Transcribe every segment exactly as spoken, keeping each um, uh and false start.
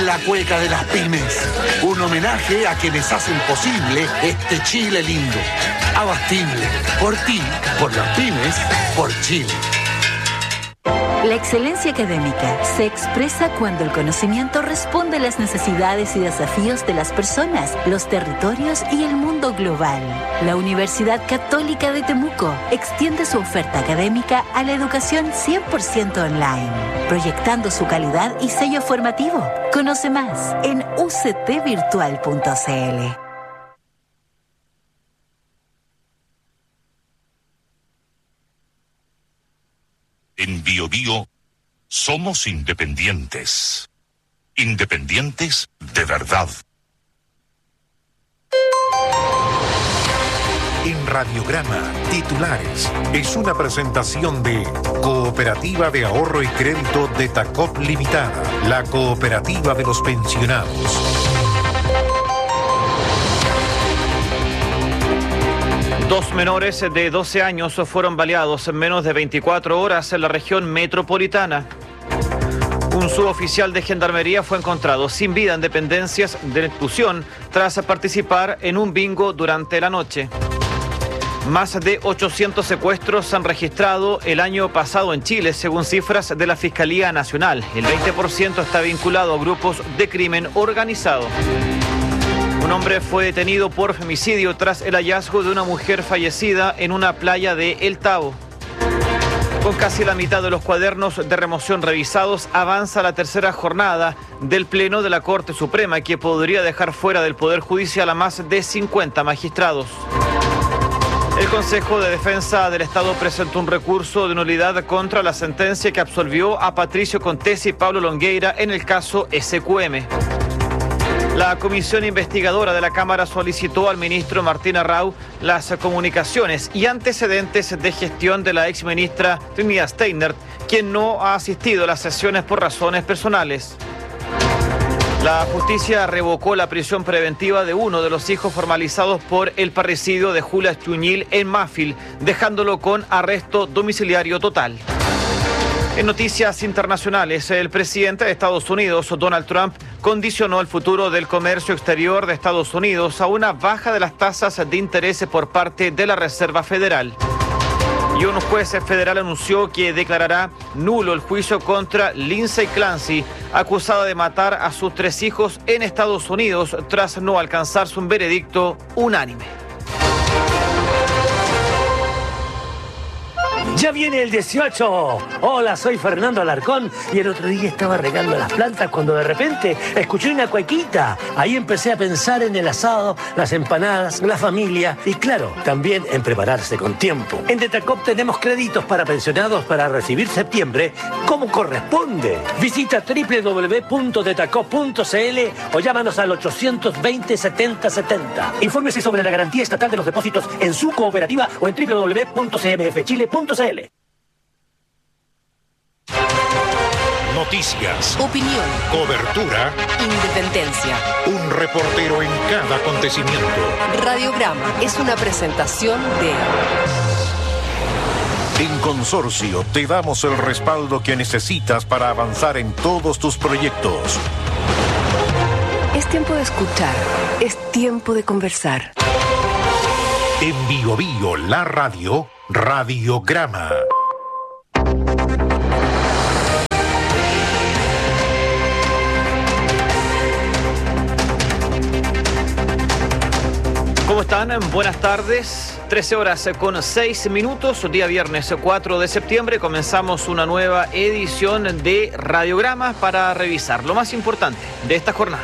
la cueca de las pymes. Un homenaje a quienes hacen posible este Chile lindo. Abastible. Por ti, por las pymes, por Chile. La excelencia académica se expresa cuando el conocimiento responde a las necesidades y desafíos de las personas, los territorios y el mundo global. La Universidad Católica de Temuco extiende su oferta académica a la educación cien por ciento online, proyectando su calidad y sello formativo. Conoce más en u c t virtual punto c l. En Bio Bio somos independientes. Independientes de verdad. En Radiograma, titulares, es una presentación de Cooperativa de Ahorro y Crédito de Tacop Limitada, la cooperativa de los pensionados. Dos menores de doce años fueron baleados en menos de veinticuatro horas en la región metropolitana. Un suboficial de gendarmería fue encontrado sin vida en dependencias de la institución tras participar en un bingo durante la noche. Más de ochocientos secuestros se han registrado el año pasado en Chile, según cifras de la Fiscalía Nacional. El veinte por ciento está vinculado a grupos de crimen organizado. Un hombre fue detenido por femicidio tras el hallazgo de una mujer fallecida en una playa de El Tabo. Con casi la mitad de los cuadernos de remoción revisados, avanza la tercera jornada del Pleno de la Corte Suprema, que podría dejar fuera del Poder Judicial a más de cincuenta magistrados. El Consejo de Defensa del Estado presentó un recurso de nulidad contra la sentencia que absolvió a Patricio Contesi y Pablo Longueira en el caso S Q M. La comisión investigadora de la Cámara solicitó al ministro Martín Arrau las comunicaciones y antecedentes de gestión de la exministra Trinidad Steiner, quien no ha asistido a las sesiones por razones personales. La justicia revocó la prisión preventiva de uno de los hijos formalizados por el parricidio de Julia Chuñil en Mafil, dejándolo con arresto domiciliario total. En noticias internacionales, el presidente de Estados Unidos, Donald Trump, condicionó el futuro del comercio exterior de Estados Unidos a una baja de las tasas de interés por parte de la Reserva Federal. Y un juez federal anunció que declarará nulo el juicio contra Lindsay Clancy, acusada de matar a sus tres hijos en Estados Unidos tras no alcanzarse un veredicto unánime. ¡Ya viene el dieciocho! Hola, soy Fernando Alarcón y el otro día estaba regando las plantas cuando de repente escuché una cuequita. Ahí empecé a pensar en el asado, las empanadas, la familia y claro, también en prepararse con tiempo. En Detacop tenemos créditos para pensionados para recibir septiembre como corresponde. Visita doble u doble u doble u punto detacop punto c l o llámanos al ochocientos veinte, setenta, setenta. Infórmese sobre la garantía estatal de los depósitos en su cooperativa o en doble u doble u doble u punto c m f chile punto c l. Noticias, opinión, cobertura, independencia. Un reportero en cada acontecimiento. Radiograma es una presentación de... En Consorcio te damos el respaldo que necesitas para avanzar en todos tus proyectos. Es tiempo de escuchar, es tiempo de conversar. En Bio Bio, la radio, Radiograma. ¿Cómo están? Buenas tardes. trece horas con seis minutos, día viernes cuatro de septiembre. Comenzamos una nueva edición de Radiogramas para revisar lo más importante de esta jornada.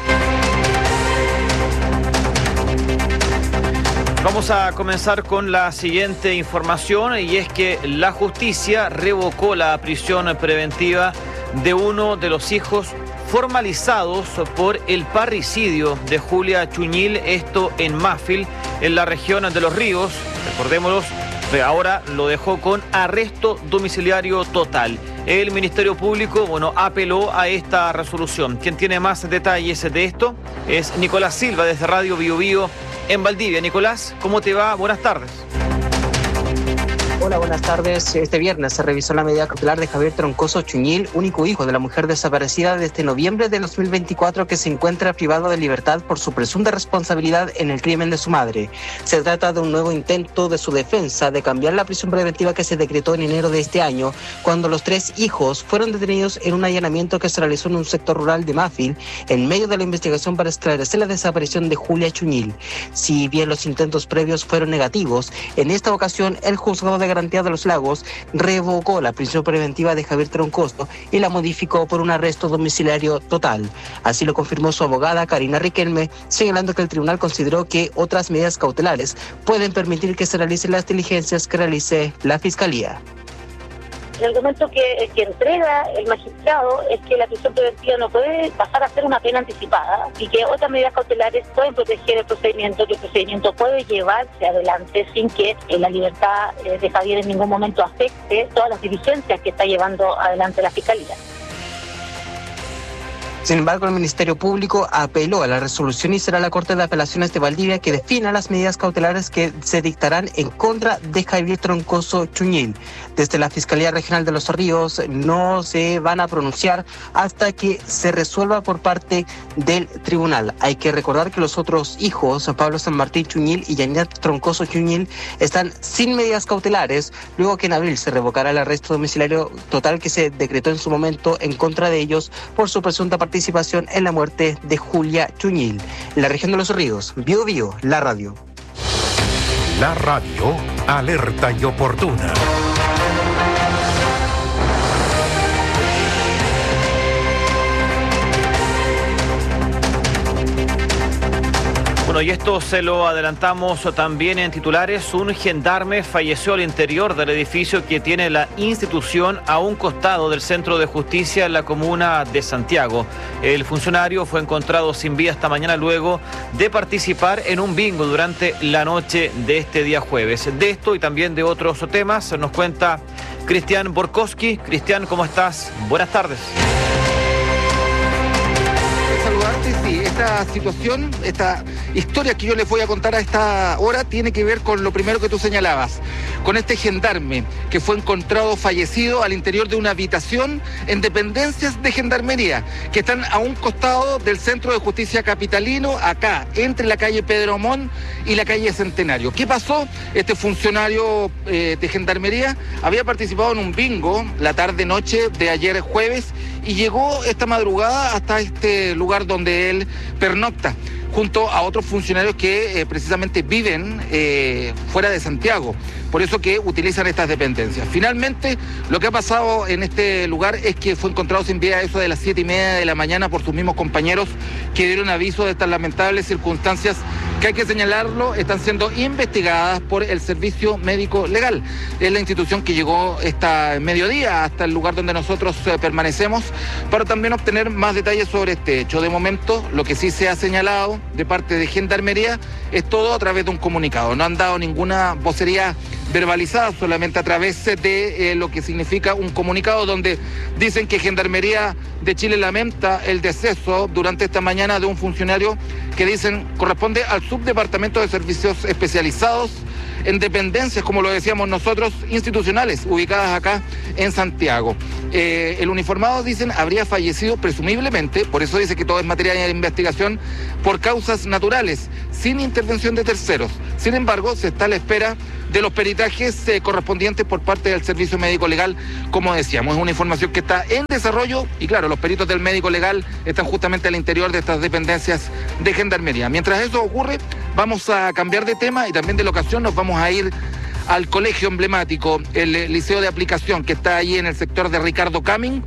Vamos a comenzar con la siguiente información y es que la justicia revocó la prisión preventiva de uno de los hijos formalizados por el parricidio de Julia Chuñil, esto en Mafil, en la región de Los Ríos. Recordémoslo, ahora lo dejó con arresto domiciliario total. El Ministerio Público, bueno, apeló a esta resolución. Quien tiene más detalles de esto es Nicolás Silva, desde Radio Bio Bio en Valdivia. Nicolás, ¿cómo te va? Buenas tardes. Hola, buenas tardes. Este viernes se revisó la medida cautelar de Javier Troncoso Chuñil, único hijo de la mujer desaparecida desde noviembre de dos mil veinticuatro, que se encuentra privado de libertad por su presunta responsabilidad en el crimen de su madre. Se trata de un nuevo intento de su defensa de cambiar la prisión preventiva que se decretó en enero de este año, cuando los tres hijos fueron detenidos en un allanamiento que se realizó en un sector rural de Mafil, en medio de la investigación para esclarecer la desaparición de Julia Chuñil. Si bien los intentos previos fueron negativos, en esta ocasión el juzgado de Garantía de los Lagos revocó la prisión preventiva de Javier Troncoso y la modificó por un arresto domiciliario total. Así lo confirmó su abogada Karina Riquelme, señalando que el tribunal consideró que otras medidas cautelares pueden permitir que se realicen las diligencias que realice la Fiscalía. El argumento que, que entrega el magistrado es que la prisión preventiva no puede pasar a ser una pena anticipada y que otras medidas cautelares pueden proteger el procedimiento, que el procedimiento puede llevarse adelante sin que eh, la libertad eh, de Javier en ningún momento afecte todas las diligencias que está llevando adelante la Fiscalía. Sin embargo, el Ministerio Público apeló a la resolución y será la Corte de Apelaciones de Valdivia que defina las medidas cautelares que se dictarán en contra de Javier Troncoso Chuñil. Desde la Fiscalía Regional de Los Ríos no se van a pronunciar hasta que se resuelva por parte del tribunal. Hay que recordar que los otros hijos, Pablo San Martín Chuñil y Yanet Troncoso Chuñil, están sin medidas cautelares, luego que en abril se revocará el arresto domiciliario total que se decretó en su momento en contra de ellos por su presunta participación participación en la muerte de Julia Chuñil. En la región de Los Ríos, Bio Bio, la radio. La radio, alerta y oportuna. Bueno, y esto se lo adelantamos también en titulares. Un gendarme falleció al interior del edificio que tiene la institución a un costado del Centro de Justicia en la comuna de Santiago. El funcionario fue encontrado sin vida esta mañana luego de participar en un bingo durante la noche de este día jueves. De esto y también de otros temas nos cuenta Cristian Borkowski. Cristian, ¿cómo estás? Buenas tardes. Saludarte, sí, esta situación, esta historia que yo les voy a contar a esta hora tiene que ver con lo primero que tú señalabas, con este gendarme que fue encontrado fallecido al interior de una habitación en dependencias de Gendarmería, que están a un costado del Centro de Justicia Capitalino, acá, entre la calle Pedro Montt y la calle Centenario. ¿Qué pasó? Este funcionario eh, de Gendarmería había participado en un bingo la tarde-noche de ayer jueves y llegó esta madrugada hasta este lugar donde él pernocta, junto a otros funcionarios que eh, precisamente viven eh, fuera de Santiago, por eso que utilizan estas dependencias. Finalmente, lo que ha pasado en este lugar es que fue encontrado sin vida a eso de las siete y media de la mañana por sus mismos compañeros que dieron aviso de estas lamentables circunstancias que, hay que señalarlo, están siendo investigadas por el Servicio Médico Legal. Es la institución que llegó esta mediodía hasta el lugar donde nosotros eh, permanecemos para también obtener más detalles sobre este hecho. De momento, lo que sí se ha señalado de parte de Gendarmería es todo a través de un comunicado. No han dado ninguna vocería verbalizada, solamente a través de eh, lo que significa un comunicado donde dicen que Gendarmería de Chile lamenta el deceso durante esta mañana de un funcionario que dicen corresponde al Subdepartamento de Servicios Especializados en dependencias, como lo decíamos nosotros, institucionales, ubicadas acá en Santiago. Eh, el uniformado, dicen, habría fallecido presumiblemente, por eso dice que todo es materia de investigación, por causas naturales, sin intervención de terceros. Sin embargo, se está a la espera de los peritajes eh, correspondientes por parte del Servicio Médico Legal, como decíamos. Es una información que está en desarrollo y claro, los peritos del Médico Legal están justamente al interior de estas dependencias de Gendarmería. Mientras eso ocurre, vamos a cambiar de tema y también de locación. Nos vamos a ir al colegio emblemático, el Liceo de Aplicación, que está ahí en el sector de Ricardo Camin,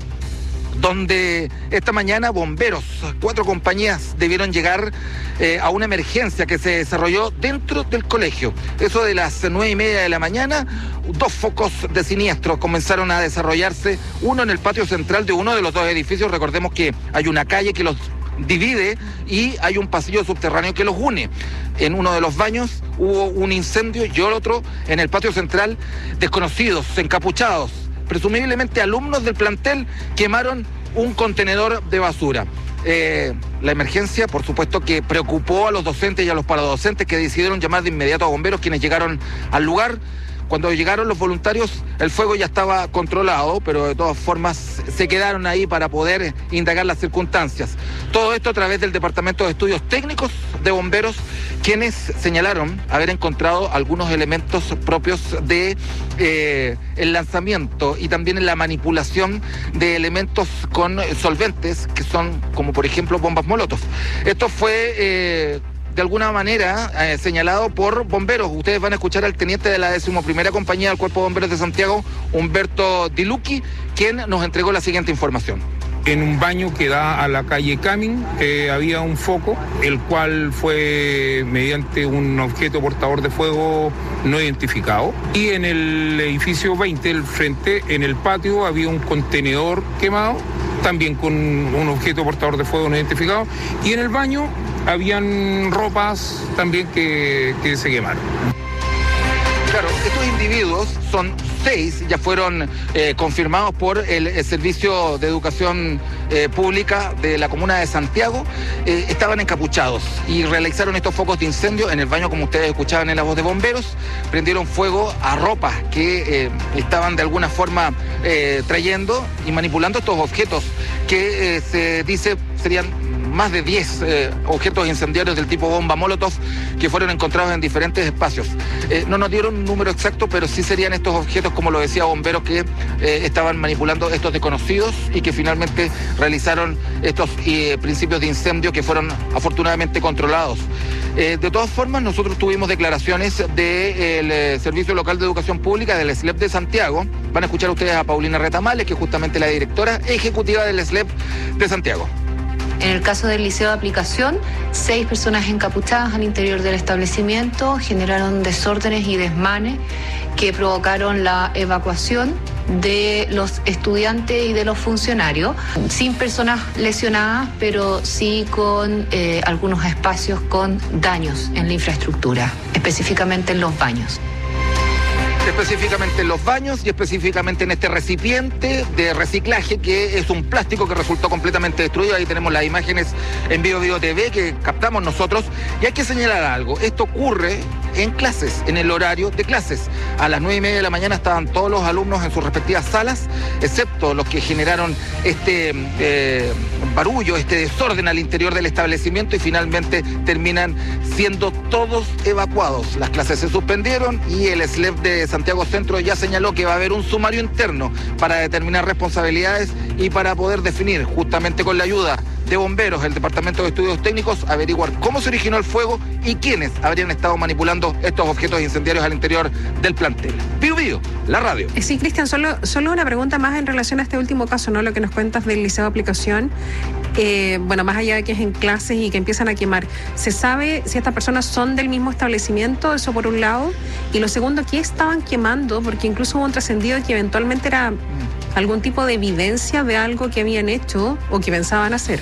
donde esta mañana bomberos, cuatro compañías debieron llegar eh, a una emergencia que se desarrolló dentro del colegio. Eso de las nueve y media de la mañana, dos focos de siniestro comenzaron a desarrollarse, uno en el patio central de uno de los dos edificios. Recordemos que hay una calle que los divide y hay un pasillo subterráneo que los une. En uno de los baños hubo un incendio y el otro en el patio central, desconocidos, encapuchados, presumiblemente alumnos del plantel, quemaron un contenedor de basura. Eh, la emergencia, por supuesto, que preocupó a los docentes y a los paradocentes, que decidieron llamar de inmediato a bomberos, quienes llegaron al lugar. Cuando llegaron los voluntarios, el fuego ya estaba controlado, pero de todas formas se quedaron ahí para poder indagar las circunstancias. Todo esto a través del Departamento de Estudios Técnicos de Bomberos, quienes señalaron haber encontrado algunos elementos propios de eh, el lanzamiento y también en la manipulación de elementos con solventes, que son como por ejemplo bombas molotov. Esto fue eh, de alguna manera eh, señalado por bomberos. Ustedes van a escuchar al teniente de la decimoprimera compañía del Cuerpo de Bomberos de Santiago, Humberto Diluqui, quien nos entregó la siguiente información. En un baño que da a la calle Camin eh, había un foco, el cual fue mediante un objeto portador de fuego no identificado. Y en el edificio veinte, el frente, en el patio, había un contenedor quemado, también con un objeto portador de fuego no identificado. Y en el baño habían ropas también que, que se quemaron. Claro, estos individuos son seis, ya fueron eh, confirmados por el, el Servicio de Educación eh, Pública de la Comuna de Santiago. Eh, estaban encapuchados y realizaron estos focos de incendio en el baño, como ustedes escuchaban en la voz de bomberos. Prendieron fuego a ropas que eh, estaban de alguna forma eh, trayendo y manipulando estos objetos que eh, se dice serían más de diez eh, objetos incendiarios del tipo bomba molotov que fueron encontrados en diferentes espacios. Eh, no nos dieron un número exacto, pero sí serían estos objetos, como lo decía bomberos, que eh, estaban manipulando estos desconocidos y que finalmente realizaron estos eh, principios de incendio que fueron afortunadamente controlados. Eh, de todas formas, nosotros tuvimos declaraciones del de, eh, Servicio Local de Educación Pública, del S L E P de Santiago. Van a escuchar ustedes a Paulina Retamales, que es justamente la directora ejecutiva del S L E P de Santiago. En el caso del liceo de aplicación, seis personas encapuchadas al interior del establecimiento generaron desórdenes y desmanes que provocaron la evacuación de los estudiantes y de los funcionarios, sin personas lesionadas, pero sí con eh, algunos espacios con daños en la infraestructura, específicamente en los baños. Específicamente en los baños y específicamente en este recipiente de reciclaje, que es un plástico que resultó completamente destruido. Ahí tenemos las imágenes en Bio Bio T V que captamos nosotros. Y hay que señalar algo: esto ocurre en clases, en el horario de clases. A las nueve y media de la mañana estaban todos los alumnos en sus respectivas salas, excepto los que generaron este eh, barullo, este desorden al interior del establecimiento, y finalmente terminan siendo todos evacuados. Las clases se suspendieron y el S L E P de Santiago Centro ya señaló que va a haber un sumario interno para determinar responsabilidades y para poder definir, justamente con la ayuda de bomberos, el Departamento de Estudios Técnicos, averiguar cómo se originó el fuego y quiénes habrían estado manipulando estos objetos incendiarios al interior del plantel. Bio Bio, la radio. Sí, Cristian, solo, solo una pregunta más en relación a este último caso, ¿no? Lo que nos cuentas del liceo de aplicación. Eh, bueno, más allá de que es en clases y que empiezan a quemar, ¿se sabe si estas personas son del mismo establecimiento? Eso por un lado. Y lo segundo, ¿qué estaban quemando? Porque incluso hubo un trascendido de que eventualmente era algún tipo de evidencia de algo que habían hecho o que pensaban hacer.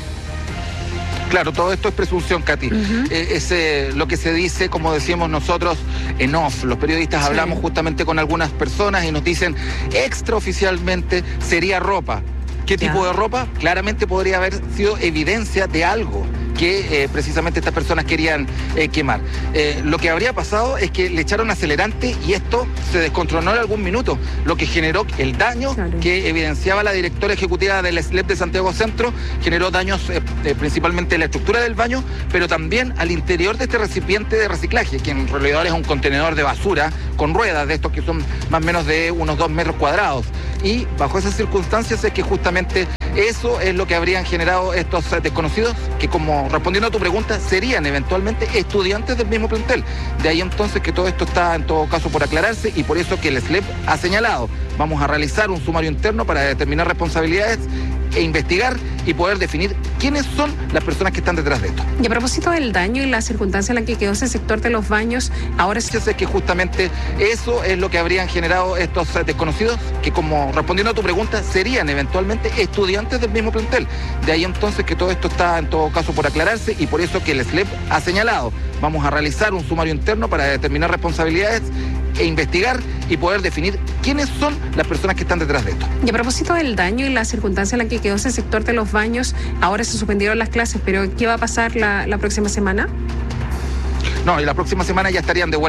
Claro, todo esto es presunción, Katy. Uh-huh. eh, es eh, lo que se dice, como decíamos nosotros, en off. Los periodistas sí. hablamos justamente con algunas personas y nos dicen, extraoficialmente sería ropa. ¿Qué tipo ya. de ropa? Claramente podría haber sido evidencia de algo que eh, precisamente estas personas querían eh, quemar. Eh, lo que habría pasado es que le echaron acelerante y esto se descontroló en algún minuto, lo que generó el daño claro. que evidenciaba la directora ejecutiva del S L E P de Santiago Centro. Generó daños eh, eh, principalmente en la estructura del baño, pero también al interior de este recipiente de reciclaje, que en realidad es un contenedor de basura con ruedas, de estos que son más o menos de unos dos metros cuadrados. Y bajo esas circunstancias es que justamente eso es lo que habrían generado estos desconocidos, que, como respondiendo a tu pregunta, serían eventualmente estudiantes del mismo plantel. De ahí entonces que todo esto está en todo caso por aclararse, y por eso que el S L E P ha señalado, vamos a realizar un sumario interno para determinar responsabilidades e investigar y poder definir quiénes son las personas que están detrás de esto. Y a propósito del daño y la circunstancia en la que quedó ese sector de los baños, ahora sí es que justamente eso es lo que habrían generado estos desconocidos, que, como respondiendo a tu pregunta, serían eventualmente estudiantes del mismo plantel. De ahí entonces que todo esto está en todo caso por aclararse, y por eso que el S L E P ha señalado, vamos a realizar un sumario interno para determinar responsabilidades e investigar y poder definir quiénes son las personas que están detrás de esto. Y a propósito del daño y la circunstancia en la que quedó ese sector de los baños, ahora se suspendieron las clases, pero ¿qué va a pasar la, la próxima semana? No, y la próxima semana ya estarían de vuelta.